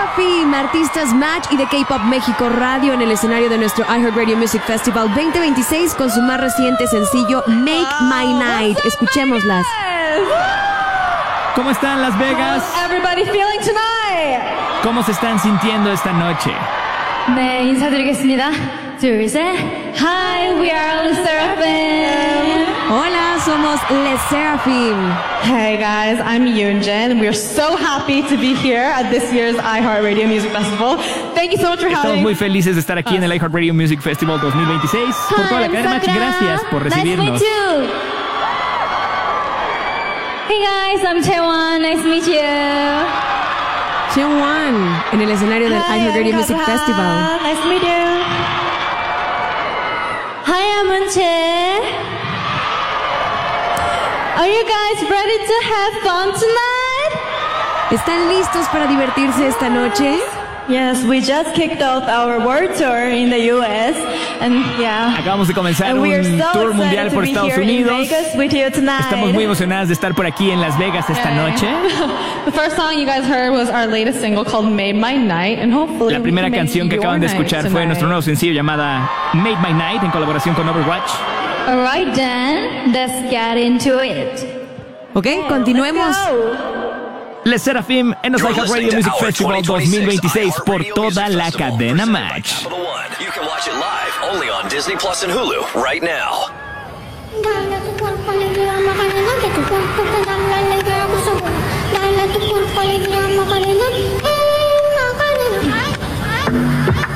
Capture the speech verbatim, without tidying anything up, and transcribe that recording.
Seraphim, artistas Match y de K-Pop México Radio en el escenario de nuestro iHeartRadio Music Festival veinte veintiséis con su más reciente sencillo Make My Night. Escuchémoslas. ¿Cómo están Las Vegas? How's everybody feeling tonight? ¿Cómo se están sintiendo esta noche? 네, 인사드리겠습니다. 둘, 셋. Hi, we are LE SSERAFIM. Hola, somos Les Seraphim. Hey guys, I'm Yoonjin. We're so happy to be here at this year's iHeartRadio Music Festival. Thank you so much for Estamos having muy felices de estar aquí en el iHeartRadio Music Festival dos mil veintiséis. Por toda la cadena Match, gracias por recibirnos. Nice to meet you. Hey guys, I'm Chaewon. Nice to meet you. Chaewon en el escenario del iHeartRadio Music Festival. Nice to meet you. Hi, I'm Eunchae. Are you guys ready to have fun tonight? ¿Están listos para divertirse esta noche? Yes, we just kicked off our world tour in the U S and yeah. Acabamos de comenzar And we are un so tour mundial excited por to be Estados here in Unidos. Vegas with you tonight. Estamos muy emocionadas de estar por aquí en Las Vegas esta noche. The first song you guys heard was our latest single called Made My Night, and hopefully La primera we can canción que make acaban de your night escuchar fue tonight. nuestro nuevo sencillo llamada Made My Night en colaboración con Overwatch. Alright then, let's get into it. Ok, continuemos. Les Seraphim en los iHeartRadio Music Festival dos mil veintiséis por toda la cadena Match. You can watch it live only on Disney Plus and Hulu right now. Dala tu cuerpo alegría Macarena, que tu cuerpo te da la alegría, pues bueno. Dala tu cuerpo alegría Macarena,